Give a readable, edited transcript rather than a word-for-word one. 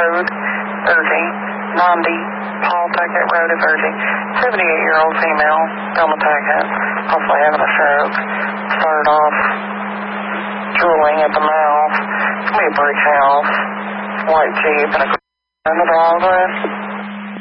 Road, Virgie. Nandi, Paul Tackett Road at Virgie. 78-year-old female, Thelma Tackett, possibly having a stroke. Started off drooling at the mouth. It's going to be a brick house, white Jeep, and a driveway.